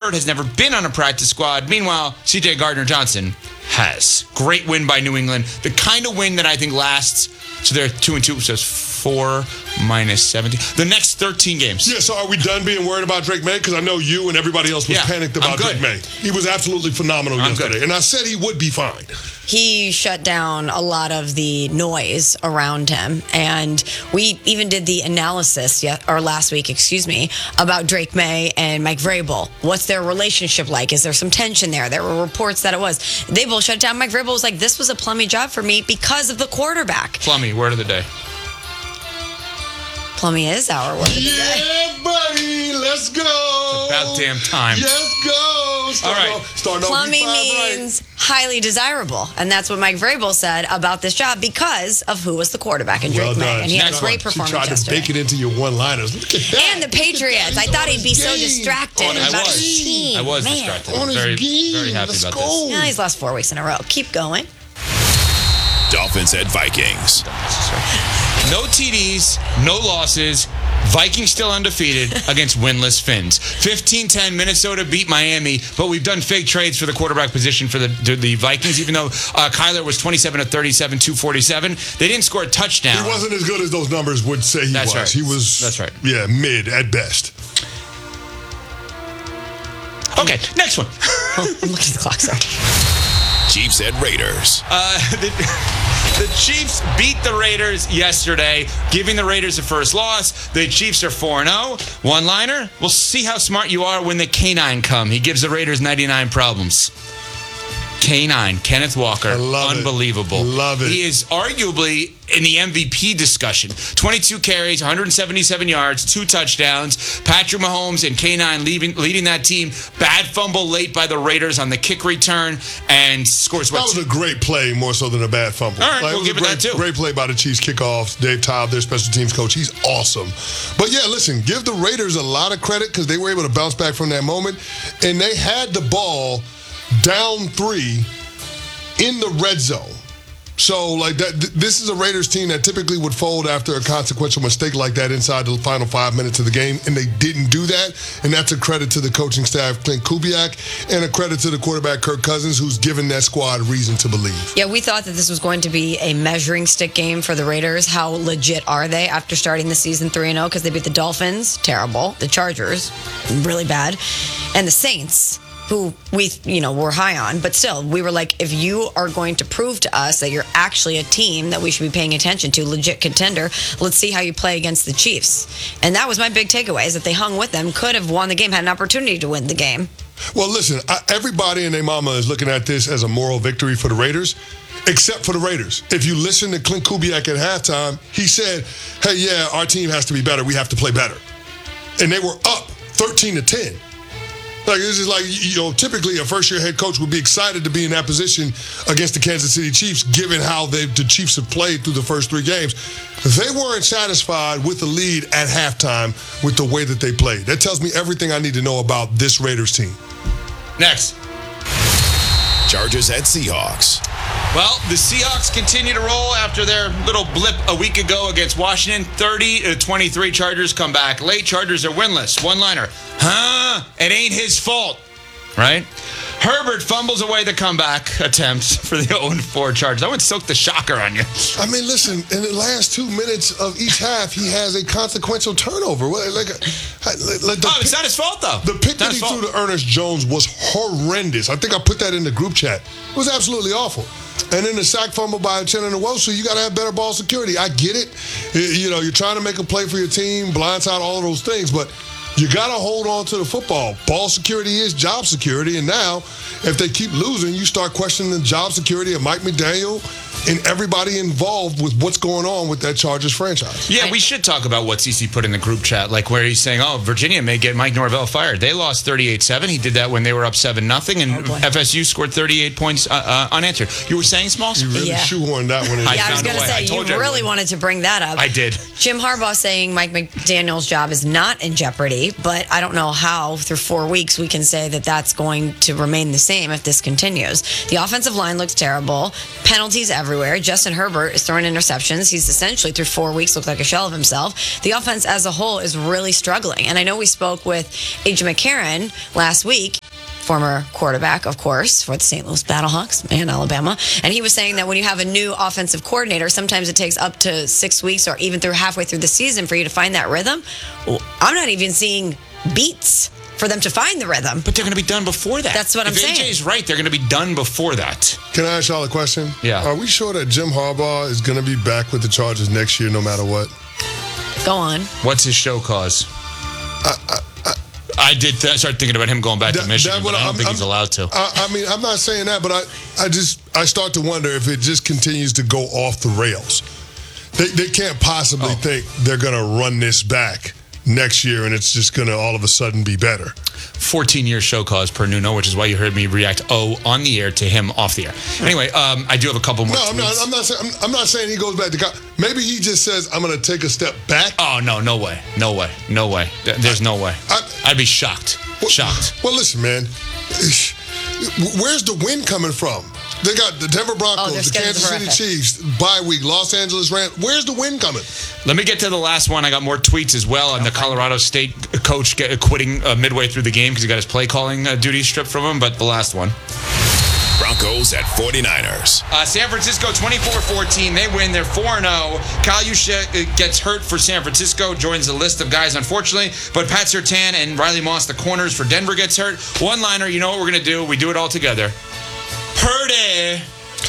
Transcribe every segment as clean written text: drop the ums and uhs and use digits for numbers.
Hurd has never been on a practice squad. Meanwhile, C.J. Gardner-Johnson has. Great win by New England. The kind of win that I think lasts. So they're 2-2, so it's 4 minus 17. The next 13 games. Yeah, so are we done being worried about Drake May? Because I know you and everybody else was panicked about Drake May. He was absolutely phenomenal yesterday. Good. And I said he would be fine. He shut down a lot of the noise around him. And we even did the analysis last week, about Drake May and Mike Vrabel. What's their relationship like? Is there some tension there? There were reports that it was. They both shut down. Mike Vrabel was like, this was a plummy job for me because of the quarterback. Plummy, word of the day. Plummy is our word of the day. Yeah, buddy, let's go. It's about damn time. Let's go. All right. Plummy means highly desirable. And that's what Mike Vrabel said about this job because of who was the quarterback in Drake May. And he had a great performance yesterday. She tried to bake it into your one-liners. Look at that. And the Patriots. I thought he'd be so distracted about his team. I was distracted. I'm very happy about this. Yeah, he's lost 4 weeks in a row. Keep going. Dolphins at Vikings. No TDs, no losses. Vikings still undefeated against winless Finns. 15-10, Minnesota beat Miami, but we've done fake trades for the quarterback position for the Vikings, even though Kyler was 27 of 37, 247. They didn't score a touchdown. He wasn't as good as those numbers would say he was. Right. He was, That's right. Yeah, mid at best. Okay, next one. I'm looking at the clock, sorry. Chiefs at Raiders. The Chiefs beat the Raiders yesterday, giving the Raiders a first loss. The Chiefs are 4-0. One-liner, we'll see how smart you are when the K9 come. He gives the Raiders 99 problems. K9, Kenneth Walker, unbelievable. Love it. He is arguably in the MVP discussion. 22 carries, 177 yards, 2 touchdowns. Patrick Mahomes and K9 leading that team. Bad fumble late by the Raiders on the kick return and scores. That was a great play more so than a bad fumble. All right, we'll give it that too. Great play by the Chiefs kickoffs. Dave Toub, their special teams coach, he's awesome. But yeah, listen, give the Raiders a lot of credit because they were able to bounce back from that moment. And they had the ball down 3 in the red zone. So, like that, this is a Raiders team that typically would fold after a consequential mistake like that inside the final 5 minutes of the game, and they didn't do that. And that's a credit to the coaching staff, Clint Kubiak, and a credit to the quarterback, Kirk Cousins, who's given that squad reason to believe. Yeah, we thought that this was going to be a measuring stick game for the Raiders. How legit are they after starting the season 3-0? Because they beat the Dolphins, terrible. The Chargers, really bad. And the Saints, who we, were high on. But still, we were like, if you are going to prove to us that you're actually a team that we should be paying attention to, legit contender, let's see how you play against the Chiefs. And that was my big takeaway, is that they hung with them, could have won the game, had an opportunity to win the game. Well, listen, everybody and their mama is looking at this as a moral victory for the Raiders, except for the Raiders. If you listen to Clint Kubiak at halftime, he said, hey, yeah, our team has to be better. We have to play better. And they were up 13-10. Like, this is like, typically a first-year head coach would be excited to be in that position against the Kansas City Chiefs, given how the Chiefs have played through the first 3 games. They weren't satisfied with the lead at halftime with the way that they played. That tells me everything I need to know about this Raiders team. Next. Chargers at Seahawks. Well, the Seahawks continue to roll after their little blip a week ago against Washington. 30-23, Chargers come back late. Chargers are winless. One-liner. It ain't his fault, right? Herbert fumbles away the comeback attempt for the 0-4 Chargers. I would soak the shocker on you. I mean, listen, in the last 2 minutes of each half, he has a consequential turnover. It's not his fault, though. The pick that he threw to Ernest Jones was horrendous. I think I put that in the group chat. It was absolutely awful. And then the sack fumble by Uchenna Nwosu, you got to have better ball security. I get it. You're trying to make a play for your team, blindside, all of those things, but you got to hold on to the football. Ball security is job security, and now if they keep losing, you start questioning the job security of Mike McDaniel and everybody involved with what's going on with that Chargers franchise. Yeah, we should talk about what CC put in the group chat, like where he's saying, Virginia may get Mike Norvell fired. They lost 38-7. He did that when they were up 7-0, and FSU scored 38 points unanswered. You were saying, Smalls? You really shoehorned that one in. I was going to say, you really wanted to bring that up. I did. Jim Harbaugh saying Mike McDaniel's job is not in jeopardy. great, but I don't know how through 4 weeks we can say that that's going to remain the same if this continues. The offensive line looks terrible. Penalties everywhere. Justin Herbert is throwing interceptions. He's essentially through 4 weeks looked like a shell of himself. The offense as a whole is really struggling. And I know we spoke with A.J. McCarron last week, former quarterback, of course, for the St. Louis Battlehawks and Alabama. And he was saying that when you have a new offensive coordinator, sometimes it takes up to 6 weeks or even through halfway through the season for you to find that rhythm. I'm not even seeing beats for them to find the rhythm. But they're going to be done before that. That's what I'm saying. If AJ's right, they're going to be done before that. Can I ask y'all a question? Yeah. Are we sure that Jim Harbaugh is going to be back with the Chargers next year no matter what? Go on. What's his show cause? I did start thinking about him going back to Michigan, but I don't think he's allowed to. I mean, I'm not saying that, but I start to wonder if it just continues to go off the rails. They can't possibly think they're going to run this back next year and it's just going to all of a sudden be better. 14-year show cause per Nuno, which is why you heard me react on the air to him off the air. Anyway, I do have a couple more tweets. I'm not saying he goes back to maybe he just says, I'm going to take a step back. Oh, no way. There's no way. I'd be shocked. Well, listen, man. Where's the win coming from? They got the Denver Broncos, the Kansas City Chiefs, bye week, Los Angeles Rams. Where's the win coming? Let me get to the last one. I got more tweets as well on the Colorado State coach quitting midway through the game because he got his play calling duties stripped from him. But the last one. Broncos at 49ers. San Francisco 24-14. They win. They're 4-0. Kyle Juszczyk gets hurt for San Francisco, joins the list of guys, unfortunately. But Pat Surtain and Riley Moss, the corners for Denver, gets hurt. One-liner, you know what we're going to do. We do it all together. Purdy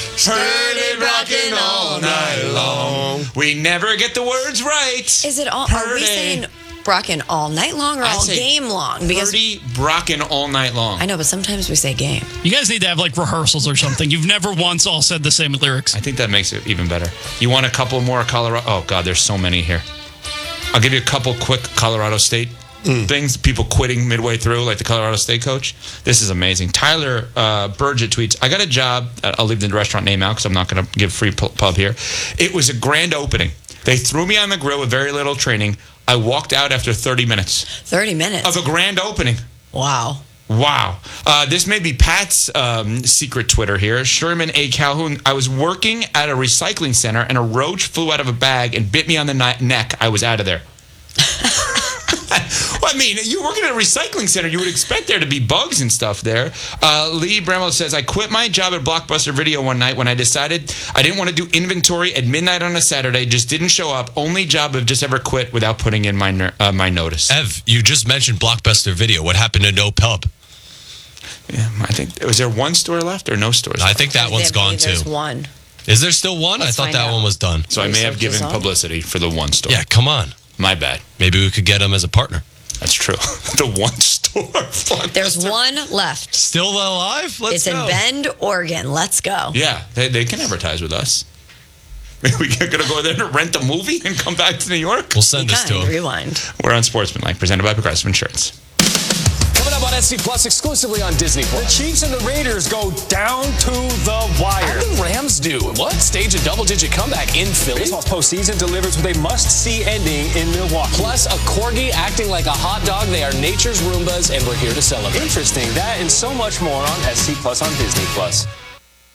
rocking all night long. We never get the words right. Is it all? Are we saying rocking all night long or all game long? Because Purdy rocking all night long. I know, but sometimes we say game. You guys need to have like rehearsals or something. You've never once all said the same lyrics. I think that makes it even better. You want a couple more Colorado? Oh God, there's so many here. I'll give you a couple quick Colorado State things, people quitting midway through, like the Colorado State coach. This is amazing. Tyler Burgett tweets, I got a job. I'll leave the restaurant name out because I'm not going to give free pub here. It was a grand opening. They threw me on the grill with very little training. I walked out after 30 minutes. 30 minutes? Of a grand opening. Wow. This may be Pat's secret Twitter here. Sherman A. Calhoun. I was working at a recycling center and a roach flew out of a bag and bit me on the neck. I was out of there. Well, I mean, you're working at a recycling center. You would expect there to be bugs and stuff there. Lee Bramwell says, I quit my job at Blockbuster Video one night when I decided I didn't want to do inventory at midnight on a Saturday. Just didn't show up. Only job I've just ever quit without putting in my notice. Ev, you just mentioned Blockbuster Video. What happened to No Pub? Yeah, I think, was there one store left or no stores left? I think that one's gone too. There's one. Is there still one? Let's I thought that one was done. So I may have given publicity for the one store. Yeah, come on. My bad. Maybe we could get him as a partner. That's true. The one store. There's one left. Still alive? Let's go. It's in Bend, Oregon. Let's go. Yeah, they can advertise with us. We're going to go there and rent the movie and come back to New York? We'll send this to him. Rewind. We're on Sportsmanlike, presented by Progressive Insurance. Coming up on SC Plus exclusively on Disney Plus. The Chiefs and the Raiders go down to the wire. How did the Rams do? What? Stage a double-digit comeback in Philly? Baseball's postseason delivers with a must-see ending in Milwaukee. Plus a corgi acting like a hot dog. They are nature's Roombas, and we're here to celebrate. Interesting. That and so much more on SC Plus on Disney Plus.